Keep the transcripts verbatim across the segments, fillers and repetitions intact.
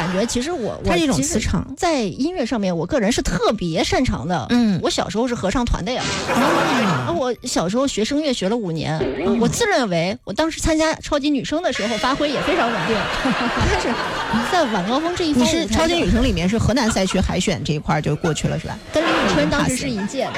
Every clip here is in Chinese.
感觉其实我我它是一种磁场， 在音乐上面，我个人是特别擅长的。 嗯， 我小时候是合唱团的呀。啊，我小时候学声乐学了五年，嗯、我自认为我当时参加超级女声的时候发挥也非常稳定。但是在晚高峰这一方， 你是超级女声里面是河南赛区海选这一块就过去了是吧？ 跟李宇春当时是一届的。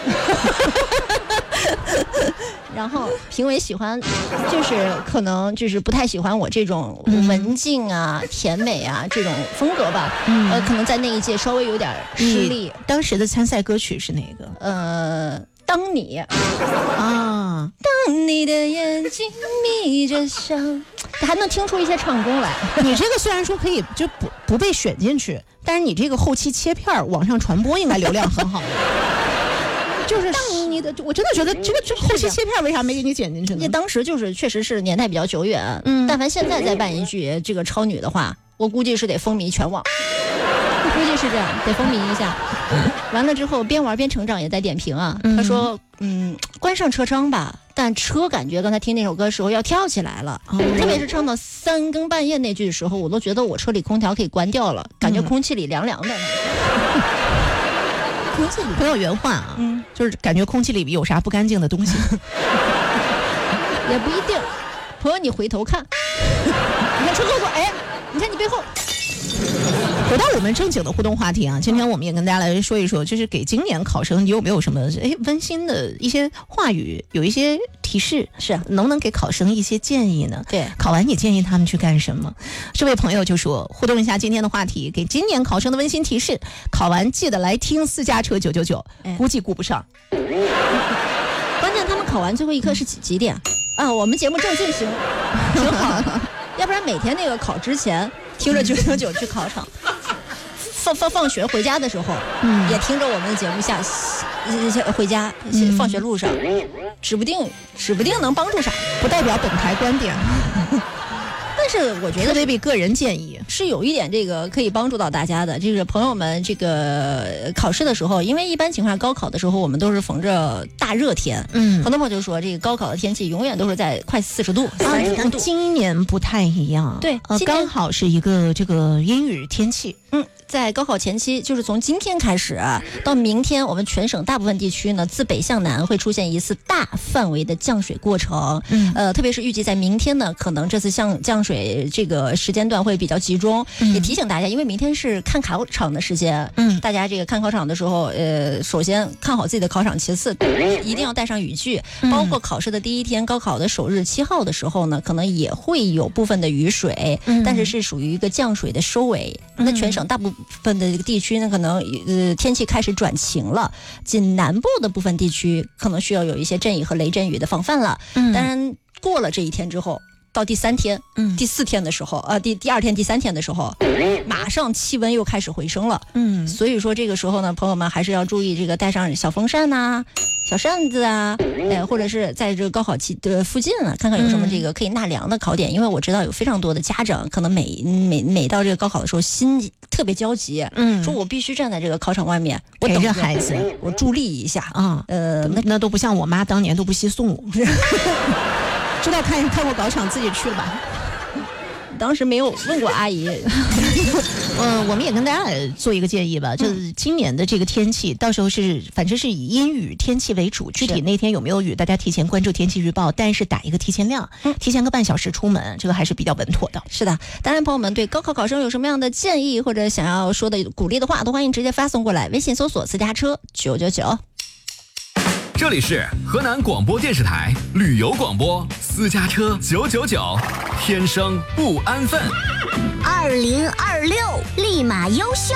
然后评委喜欢，就是可能就是不太喜欢我这种文静啊、嗯、甜美啊这种风格吧。嗯，呃，可能在那一届稍微有点失利。 当时的参赛歌曲是哪个？ 呃，当你啊， 当你的眼睛眯着笑，还能听出一些唱功来。 你这个虽然说可以就不不被选进去，但是你这个后期切片网上传播应该流量很好。就是你的，我真的觉得这个这个后期切片为啥没给你剪进去呢？ 也当时就是确实是年代比较久远，嗯，但凡现在再办一句这个超女的话，我估计是得风靡全网，我估计是这样，得风靡一下。完了之后边玩边成长也在点评啊，他说嗯，关上车窗吧，但车感觉刚才听那首歌的时候要跳起来了，嗯、特别是唱到三更半夜那句的时候，我都觉得我车里空调可以关掉了，感觉空气里凉凉的。嗯空气里朋友原话啊，嗯，就是感觉空气里有啥不干净的东西， 也不一定。朋友，你回头看，你看车后座，哎，你看你背后。 回到我们正经的互动话题啊，今天我们也跟大家来说一说，就是给今年考生你有没有什么哎温馨的一些话语，有一些提示， 是能不能给考生一些建议呢？ 对， 考完你建议他们去干什么？这位朋友就说互动一下今天的话题，给今年考生的温馨提示，考完记得来听私家车九九九，估计顾不上。 关键他们考完最后一刻是几几点啊？我们节目正进行，挺好的，要不然每天那个考之前听着九九九去考场。放放放学回家的时候，嗯，也听着我们的节目下，呃，回家、嗯、放学路上，指不定指不定能帮助啥， 不代表本台观点。 但是我觉得这位个人建议是有一点这个可以帮助到大家的，就是朋友们这个考试的时候，因为一般情况下高考的时候我们都是逢着大热天，嗯，很多朋友就说这个高考的天气永远都是在快四十度、三十度， 今年不太一样， 对， 呃，刚好是一个这个阴雨天气， 嗯。在高考前期，就是从今天开始到明天，我们全省大部分地区呢，自北向南会出现一次大范围的降水过程。嗯，呃，特别是预计在明天呢，可能这次降降水这个时间段会比较集中。嗯、也提醒大家，因为明天是看考场的时间，嗯，大家这个看考场的时候，呃，首先看好自己的考场，其次一定要带上雨具。包括考试的第一天，高考的首日七号的时候呢，可能也会有部分的雨水，嗯、但是是属于一个降水的收尾。那全省大部分分的这个地区呢，可能呃天气开始转晴了，仅南部的部分地区可能需要有一些阵雨和雷阵雨的防范了。嗯，当然过了这一天之后，到第三天、嗯、第四天的时候，呃，第第二天、第三天的时候，马上气温又开始回升了。嗯，所以说这个时候呢，朋友们还是要注意这个带上小风扇呐、啊。小扇子啊，哎，或者是在这个高考期的附近啊，看看有什么这个可以纳凉的考点，嗯、因为我知道有非常多的家长可能每每每到这个高考的时候心特别焦急，嗯，说我必须站在这个考场外面，我陪着孩子， 我助力一下啊， 呃，那那都不像我妈当年都不惜送我，知道看看过考场自己去了吧？ 当时没有问过阿姨。 嗯，我们也跟大家来做一个建议吧，就是今年的这个天气，到时候是反正是以阴雨天气为主，具体那天有没有雨，大家提前关注天气预报，但是打一个提前量，嗯、提前个半小时出门，这个还是比较稳妥的。 是的，当然朋友们对高考考生有什么样的建议或者想要说的鼓励的话，都欢迎直接发送过来，微信搜索私家车九九九。 这里是河南广播电视台旅游广播私家车九九九，天生不安分。 二零二六立马优秀。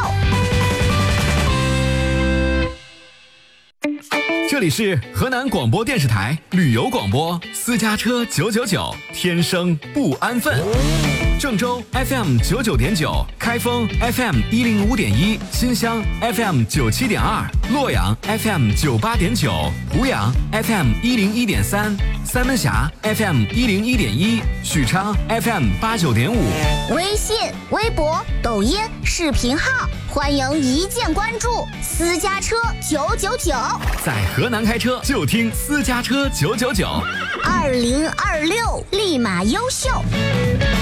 这里是河南广播电视台旅游广播私家车九九九，天生不安分。郑州 F M 九九点九，开封 F M 一零五点一，新乡 F M 九七点二，洛阳 F M 九八点九，湖阳 F M 一零一点三，三门峡 F M 一零一点一，许昌 F M 八九点五。 微信、微博、抖音、视频号，欢迎一键关注私家车九九九。 在河南开车就听私家车九九九。 二零二六立马优秀。